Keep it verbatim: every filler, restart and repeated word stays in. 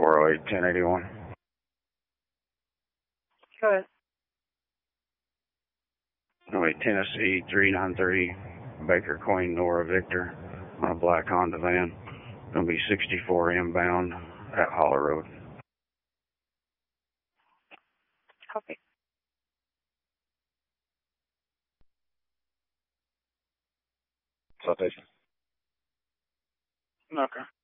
four oh eight, ten eighty-one. Go ahead. Wait, Tennessee, three nine three, Baker Queen, Nora Victor, on a black Honda van. Gonna be sixty-four inbound at Holler Road. Copy. Citation. Okay.